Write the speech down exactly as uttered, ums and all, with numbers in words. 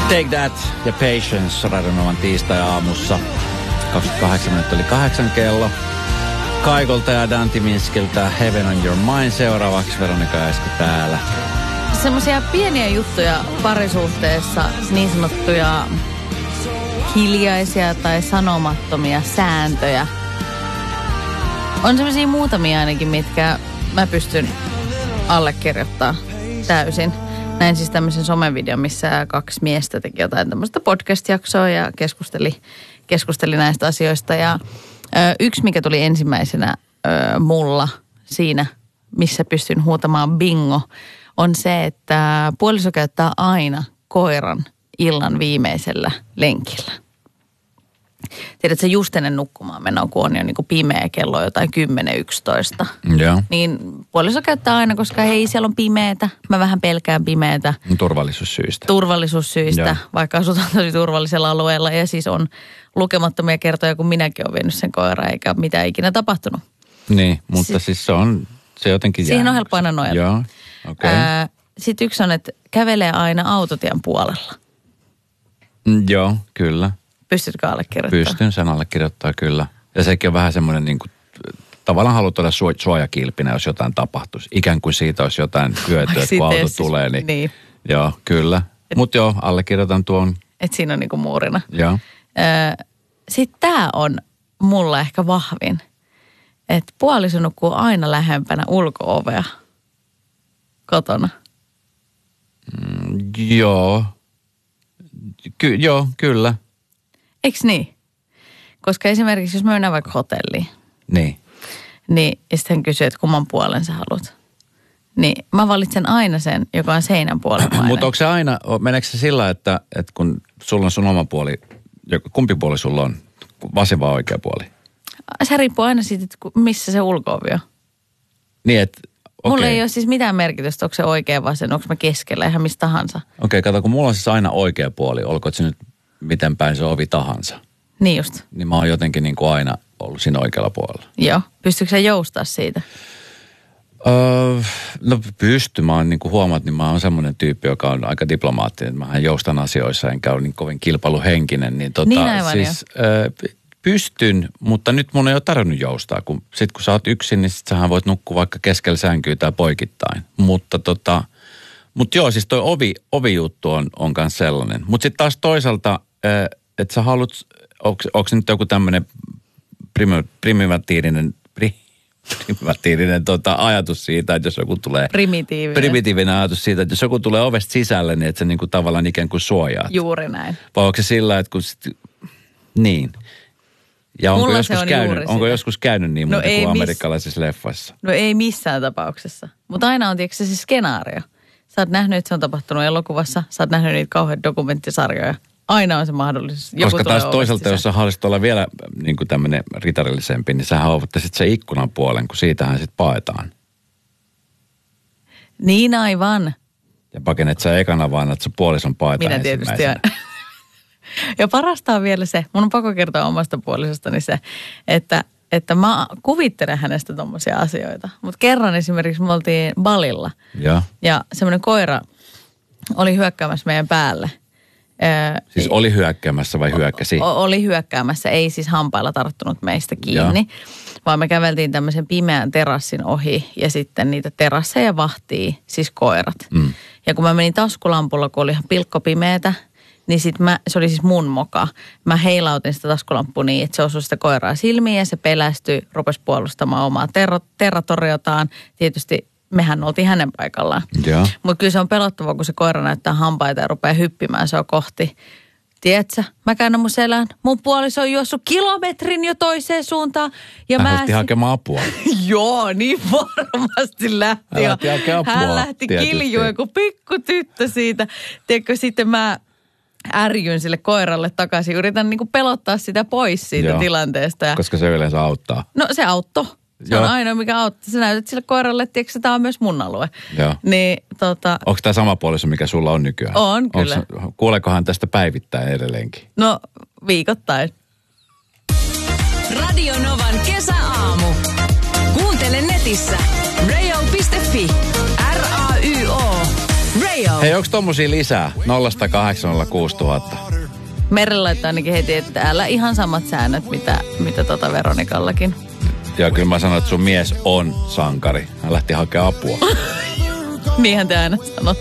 Take That ja Patience Radionovan tiistai-aamussa. kaksikymmentäkahdeksan minuuttia oli kahdeksan kello. Kaikolta ja Danti Minskiltä Heaven on Your Mind seuraavaksi. Veronika Esko täällä. Semmoisia pieniä juttuja parisuhteessa, niin sanottuja hiljaisia tai sanomattomia sääntöjä. On semmoisia muutamia ainakin, mitkä mä pystyn allekirjoittamaan täysin. Näin siis tämmöisen somevideon, missä kaksi miestä teki jotain tämmöistä podcast-jaksoa ja keskusteli, keskusteli näistä asioista. Ja ö, yksi, mikä tuli ensimmäisenä ö, mulla siinä, missä pystyn huutamaan bingo, on se, että puoliso käyttää aina koiran illan viimeisellä lenkillä. Tiedätkö, just ennen nukkumaan menoa, kun on jo niin kuin pimeä kello jotain kymmenen yksitoista. Joo. Niin puoliso käyttää aina, koska hei, siellä on pimeätä. Mä vähän pelkään pimeätä. Turvallisuussyistä. Turvallisuussyistä, Joo. vaikka asutaan tosi turvallisella alueella. Ja siis on lukemattomia kertoja, kun minäkin olen vienyt sen koiran, eikä mitään ikinä tapahtunut. Niin, mutta si- siis se on se jotenkin siihen jäänyt. on helppo aina nojata. Joo, okei. Okay. Sitten yksi on, että kävelee aina autotien puolella. Mm, joo, kyllä. Pystytkö allekirjoittamaan? Pystyn sen allekirjoittaa kyllä. Ja sekin on vähän semmoinen niin kuin, tavallaan haluat olla suo- suojakilpinä, jos jotain tapahtuisi. Ikään kuin siitä olisi jotain hyötyä, että kun auto siis, tulee. Niin, niin. Joo, kyllä. Mutta joo, allekirjoitan tuon. Että siinä on niinku muurina. Joo. Sitten tämä on mulla ehkä vahvin. Että puoliso nukkuu aina lähempänä ulko-ovea kotona. Mm, joo. Ky- joo, kyllä. Eiks niin? Koska esimerkiksi jos mä mennään vaikka hotelliin. Niin. Niin, ja sitten hän kysyy, että kumman puolen sä haluat. Niin mä valitsen aina sen, joka on seinän puolen. Mutta onko se aina, meneekö se sillä, että, että kun sulla on sun oma puoli, kumpi puoli sulla on? Vasen vai oikea puoli? Se riippuu aina siitä, että missä se ulko-ovi on. Niin, että okei. Mulla ei ole siis mitään merkitystä, onko se oikea vasen, onko mä keskellä, ihan mistä tahansa. Okei, okay, kato, kun mulla on siis aina oikea puoli, olkoon se nyt miten päin se ovi tahansa. Niin just. Niin mä oon jotenkin niin kuin aina ollut siinä oikealla puolella. Joo. Pystyykö sä joustaa siitä? Öö, no pysty. Mä oon niin kuin huomaat, niin mä oon semmoinen tyyppi, joka on aika diplomaattinen. Mähän joustan asioissa, enkä ole niin kovin kilpailuhenkinen. Niin, tota, niin aivan siis, öö, pystyn, mutta nyt mun ei ole tarvinnut joustaa. Kun, sit kun sä oot yksin, niin sit sähän voit nukkua vaikka keskellä sänkyä tai poikittain. Mutta tota, mut joo, siis toi ovi, ovijuttu on, on kans sellainen. Mutta sitten taas toisaalta, öö, että sä haluat, onko se nyt joku tämmöinen primitiivinen, primitiivinen tota, ajatus siitä, että jos joku tulee... Primitiivinen. Primitiivinen ajatus siitä, että jos joku tulee ovesta sisälle, niin että sä niinku tavallaan ikään kuin suojaat. Juuri näin. Vai onko se sillä, että kun sit, niin. Ja onko joskus, käynyt, onko joskus käynyt niin no muuta kuin amerikkalaisissa miss... leffassa? No ei missään tapauksessa. Mutta aina on tietysti se skenaario. Sä oot nähnyt, että se on tapahtunut elokuvassa. Sä oot nähnyt niitä kauhean dokumenttisarjoja. Aina on se mahdollisuus. Joku koska taas toisaalta, jos sä haluaisit olla vielä niin kuin tämmöinen ritarillisempi, niin sähän ovattaisit se ikkunan puolen, kun siitähän sitten paetaan. Niin aivan. Ja pakenet sä ekana vaan, että se puolison paetaan minä tietysti. Ja, ja parasta on vielä se, mun on pakko kertoa omasta puolisostani se, että, että mä kuvittelen hänestä tommosia asioita. Mutta kerran esimerkiksi me oltiin Balilla. Ja, ja semmoinen koira oli hyökkäämässä meidän päälle. Siis oli hyökkäämässä vai hyökkäsi? O- oli hyökkäämässä, ei siis hampailla tarttunut meistä kiinni, ja. Vaan me käveltiin tämmöisen pimeän terassin ohi ja sitten niitä terasseja vahtii siis koirat. Mm. Ja kun mä menin taskulampulla, kun oli ihan pilkkopimeetä, niin sit mä, se oli siis mun moka. Mä heilautin sitä taskulampua niin, että se osui sitä koiraa silmiin ja se pelästyi, rupesi puolustamaan omaa ter- territoriotaan. Tietysti mehän oltiin hänen paikallaan. Mutta kyllä se on pelottavaa, kun se koira näyttää hampaita ja rupeaa hyppimään se on kohti. Tiedätkö, mä käännän mun selän. Mun puoliso on juossut kilometrin jo toiseen suuntaan. Ja hän mä lähti hakemaan apua. Joo, niin varmasti lähti. Hän lähti hakemaan apua. Hän lähti kiljuen kuin pikku tyttö siitä. Tiedätkö, sitten mä ärjyn sille koiralle takaisin. Yritän niinku pelottaa sitä pois siitä Joo, tilanteesta. Ja koska se yleensä auttaa. No se auttoi. Se Joo. on ainoa, mikä auttaa. Sä näytät sille koiralle, että tiedätkö, tämä on myös mun alue. Joo. Niin, tota... Onko tämä sama puoliso, mikä sulla on nykyään? On, kyllä. Onks, kuuleekohan tästä päivittäin edelleenkin? No, viikoittain. Radio Novan kesäaamu. Kuuntele netissä radio piste fi. R A Y O. Radio Hei joo. Hei, onko tommosia lisää? nolla kahdeksan nolla kuusi tuhatta. Merelle laittaa ainakin heti, että täällä ihan samat säännöt, mitä, mitä tota Veronikallakin. Ja kyllä mä sanoin, että sun mies on sankari. Hän lähti hakemaan apua. Niinhän te aina sanot.